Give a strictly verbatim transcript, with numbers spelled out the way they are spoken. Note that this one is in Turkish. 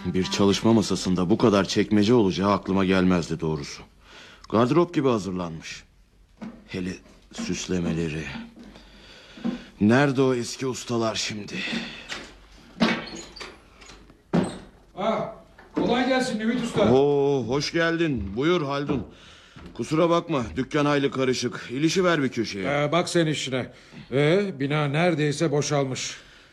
Bir çalışma masasında bu kadar çekmece olacağı aklıma gelmezdi doğrusu. Gardırop gibi hazırlanmış. Hele süslemeleri. Nerede o eski ustalar şimdi? Ah, kolay gelsin Ümit Usta. Oo, hoş geldin. Buyur Haldun. Kusura bakma, dükkan hayli karışık. İlişi ver bir köşeye. Ee, bak sen işine. Ee, bina neredeyse boşalmış.